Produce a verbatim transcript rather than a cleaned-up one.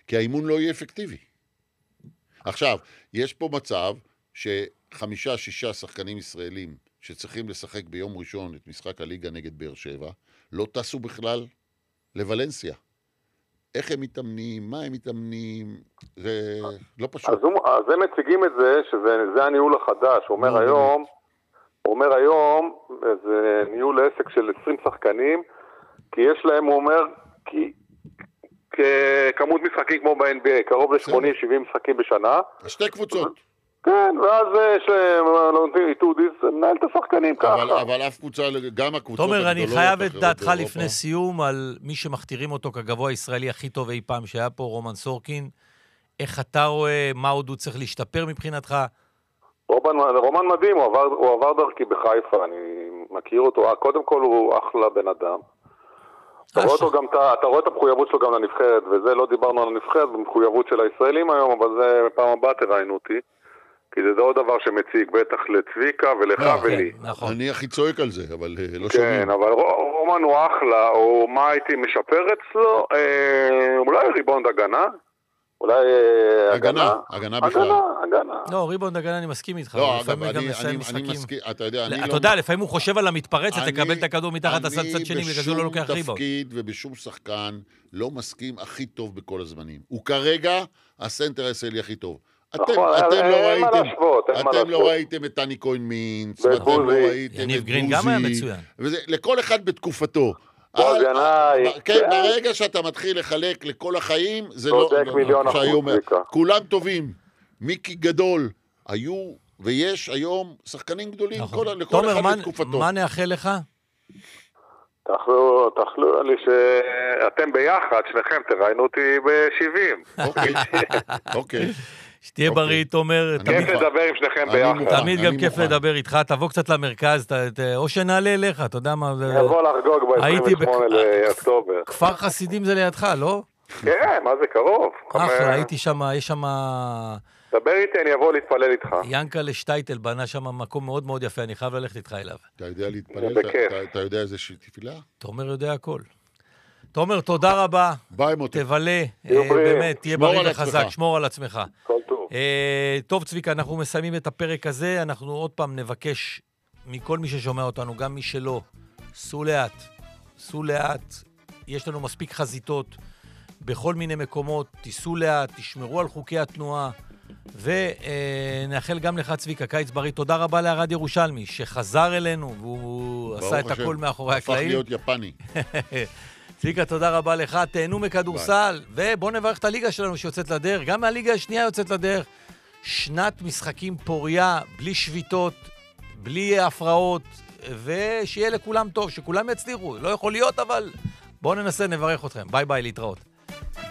כי האימון לא יהיה אפקטיבי. עכשיו, יש פה מצב שחמישה, שישה שחקנים ישראלים שצריכים לשחק ביום ראשון את משחק הליגה נגד באר שבע, לא טסו בכלל לוולנסיה. איך הם מתאמנים, מה הם מתאמנים, זה לא פשוט. אז, אז הם מציגים את זה, שזה הניהול החדש. הוא אומר היום, הוא אומר היום, זה ניהול עסק של עשרים שחקנים, כי יש להם, הוא אומר, כי כמות משחקים כמו ב-אן בי איי, קרוב ל-שמונים שבעים משחקים בשנה. שתי קבוצות. כן, ואז יש איתודיס, מנהל את השחקנים ככה. אבל אף קבוצה, גם הקבוצות הגדולות... תומר, אני חייב את דעתך לפני סיום על מי שמכתירים אותו כגבוה הישראלי הכי טוב אי פעם שהיה פה, רומן סורקין. איך אתה רואה, מה עוד הוא צריך להשתפר מבחינתך? רומן מדהים, הוא עבר דרכי בחיפה, אני מכיר אותו. קודם כל הוא אחלה בן אדם. אתה רואה, אותו גם, אתה רואה את המחויבות שלו גם לנבחרת, וזה לא דיברנו על הנבחרת, במחויבות של הישראלים היום, אבל זה פעם הבאה תראינו אותי, כי זה עוד דבר שמציג בטח לצביקה ולך ולי. אני הכי צועק על זה, אבל לא שומעים. כן, אבל רומן הוא אחלה, או מה הייתי משפר אצלו, אולי ריבונד הגנה, אולי הגנה, הגנה בכלל. הגנה, הגנה. לא, ריבונד הגנה אני מסכים איתך. לא, אגב, אני מסכים, אתה יודע, אני לא... אתה יודע, לפעמים הוא חושב על המתפרצת, תקבל את הכדור מתחת הסל צד שני, בגלל שהוא לא לוקח ריבונד. אני בשום תפקיד ובשום שחקן לא מסכים הכי טוב בכל הזמנים. הוא כרגע הסנטר הישראלי הכי טוב. אתם לא ראיתם את טני כהן מינץ, ואתם לא ראיתם את בוזי, לכל אחד בתקופתו. ברגע שאתה מתחיל לחלק לכל החיים, זה לא... כולם טובים. מיקי גדול, היו ויש היום שחקנים גדולים, לכל אחד בתקופתו. תומר, מה נאחל לך? תאכלו, תאכלו לי שאתם ביחד, שניכם תראיינו אותי ב-שבעים. אוקיי. שתהיה בריא, תומר. כיף לדבר עם שניכם ביחד. תמיד גם כיף לדבר איתך, תבוא קצת למרכז, או שנעלה אליך, אתה יודע מה... נבוא לחגוג ב-עשרים ושמונה לאוקטובר. כפר חסידים זה לידך, לא? כן, מה זה קרוב? אחלה, הייתי שם, יש שם... דבר איתי, אני אבוא להתפלל איתך. ינקלה שטייטל בנה שם מקום מאוד מאוד יפה, אני חייב ללכת איתך אליו. אתה יודע להתפלל? אתה יודע איזה תפילה? תומר יודע הכל. תומר, תודה רבה. ביי מוטי. תבלה, באמת, תהיה בריא וחזק, שמור על עצמך. כל טוב. טוב, צביקה, אנחנו מסיימים את הפרק הזה, אנחנו עוד פעם נבקש מכל מי ששומע אותנו, גם מי שלא, סעו לאט, סעו לאט, יש לנו מספיק חזיתות בכל מיני מקומות, תיסעו לאט, תשמרו על חוקי התנועה, ונאחל גם לך, צביקה, קיץ בריא. תודה רבה לארד ירושלמי, שחזר אלינו, והוא עשה את הכל מאחורי הקלעים. הפך להיות יפני. צביקה, תודה רבה לך, תהנו מכדורסל, ובוא נברך את הליגה שלנו שיוצאת לדרך, גם מהליגה השנייה יוצאת לדרך, שנת משחקים פוריה, בלי שביתות, בלי הפרעות, ושיהיה לכולם טוב, שכולם יצליחו, לא יכול להיות, אבל בואו ננסה, נברך אתכם, ביי ביי, להתראות.